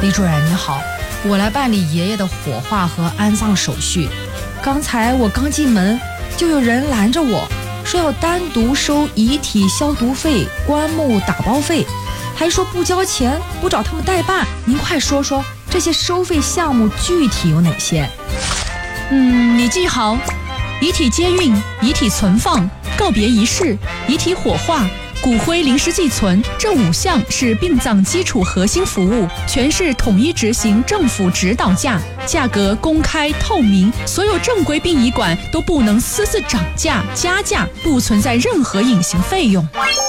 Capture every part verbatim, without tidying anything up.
李主任你好，我来办理爷爷的火化和安葬手续。刚才我刚进门，就有人拦着我，说要单独收遗体消毒费、棺木打包费，还说不交钱不找他们代办。您快说说这些收费项目具体有哪些？ 嗯，你记好：遗体接运、遗体存放、告别仪式、遗体火化、骨灰临时寄存，这五项是殡葬基础核心服务，全市统一执行政府指导价，价格公开透明，所有正规殡仪馆都不能私自涨价加价，不存在任何隐形费用。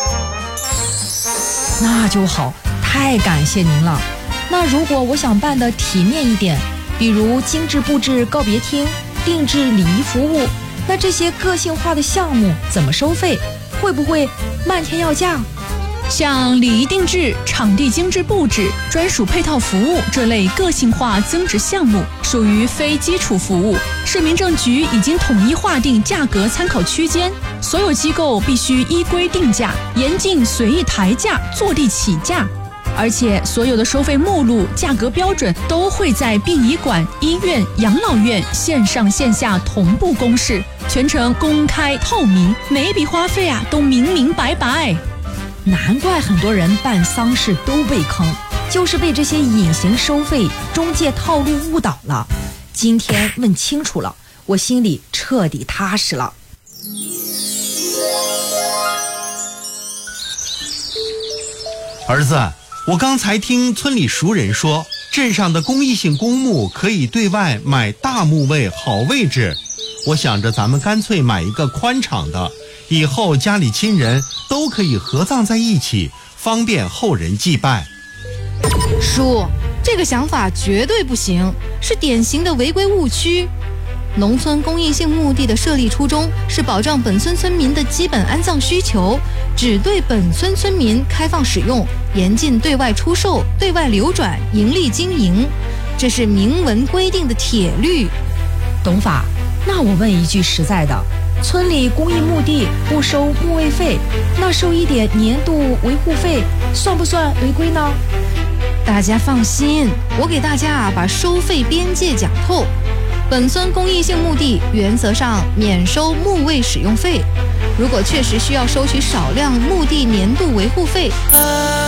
那就好，太感谢您了。那如果我想办得体面一点，比如精致布置告别厅、定制礼仪服务，那这些个性化的项目怎么收费？会不会漫天要价？ 像礼仪定制、场地精致布置、专属配套服务这类个性化增值项目，属于非基础服务。市民政局已经统一划定价格参考区间，所有机构必须依规定价，严禁随意抬价、坐地起价。而且所有的收费目录、价格标准都会在殡仪馆、医院、养老院线上线下同步公示，全程公开透明，每一笔花费啊都明明白白。 难怪很多人办丧事都被坑，就是被这些隐形收费、中介套路误导了。今天问清楚了，我心里彻底踏实了。 儿子，我刚才听村里熟人说，镇上的公益性公墓可以对外买大墓位好位置，我想着咱们干脆买一个宽敞的，以后家里亲人都可以合葬在一起，方便后人祭拜。 叔，这个想法绝对不行，是典型的违规误区。农村公益性墓地的设立初衷是保障本村村民的基本安葬需求，只对本村村民开放使用，严禁对外出售、对外流转、盈利经营，这是明文规定的铁律。 董法，那我问一句实在的，村里公益墓地不收墓位费，那收一点年度维护费算不算违规呢？ 大家放心，我给大家啊把收费边界讲透。本村公益性墓地原则上免收墓位使用费，如果确实需要收取少量墓地年度维护费，